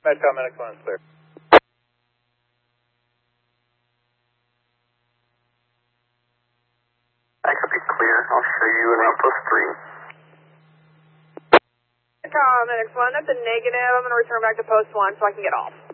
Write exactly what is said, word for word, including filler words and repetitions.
Metcom Medic one is clear. I could be clear. I'll show you in outpost three. Metcom Medic one, that's a negative. I'm going to return back to post one so I can get off.